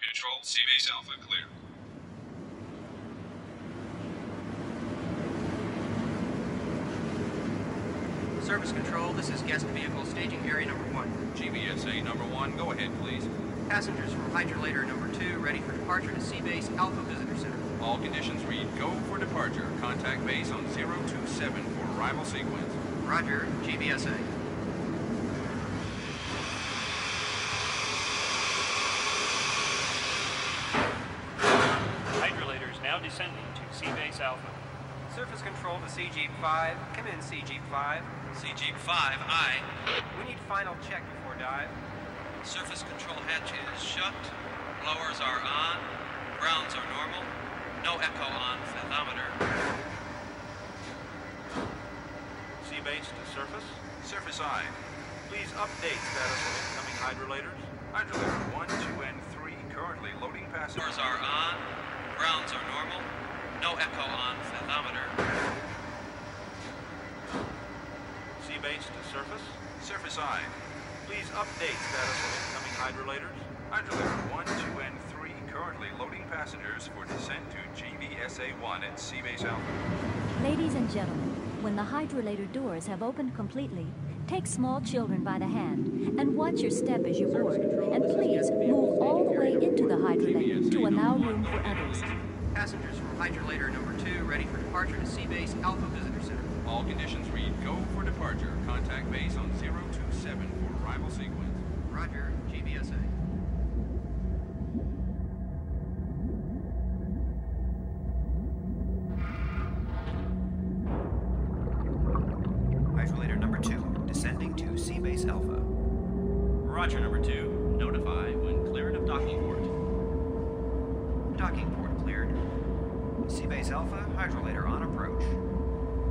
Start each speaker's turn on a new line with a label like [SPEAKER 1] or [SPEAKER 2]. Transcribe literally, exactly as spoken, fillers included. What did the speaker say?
[SPEAKER 1] Control, C-Base Alpha clear.
[SPEAKER 2] Service Control, this is guest vehicle staging area number one.
[SPEAKER 3] G V S A number one, go ahead, please.
[SPEAKER 2] Passengers from Hydrolator number two, ready for departure to C-Base Alpha Visitor Center.
[SPEAKER 3] All conditions read go for departure. Contact base on zero two seven for arrival sequence.
[SPEAKER 2] Roger, G V S A.
[SPEAKER 4] Hydrolator is now descending to C-Base Alpha.
[SPEAKER 2] Surface Control to C Jeep five. Come in, C Jeep five.
[SPEAKER 5] C Jeep five, aye.
[SPEAKER 2] We need final check before dive.
[SPEAKER 5] Surface control hatch is shut. Blowers are on. Grounds are normal. No echo on fathometer.
[SPEAKER 6] C-Base to surface.
[SPEAKER 3] Surface I.
[SPEAKER 6] Please update status of incoming hydrolators.
[SPEAKER 3] Hydrolator one, two, and three currently loading passengers.
[SPEAKER 5] Blowers are on. Grounds are normal. No echo on fathometer.
[SPEAKER 6] C-Base to surface.
[SPEAKER 3] Surface I.
[SPEAKER 6] Please update status of incoming hydrolators.
[SPEAKER 3] Hydrolator one, two, and three currently loading passengers for descent to G V S A one at C-Base Alpha.
[SPEAKER 7] Ladies and gentlemen, when the hydrolator doors have opened completely, take small children by the hand and watch your step as you board. And please move all the way into the hydrolator to allow room for others.
[SPEAKER 2] Passengers from Hydrolator number two, ready for departure to C-Base Alpha Visitor Center.
[SPEAKER 3] All conditions read go for departure. Contact base on zero two seven for arrival sequence.
[SPEAKER 2] Roger, G V S A.
[SPEAKER 8] Hydrolator number two, descending to C-Base Alpha.
[SPEAKER 9] Roger, number two. Notify when cleared of docking port.
[SPEAKER 8] Docking port cleared. C-Base Alpha, hydrolator on approach.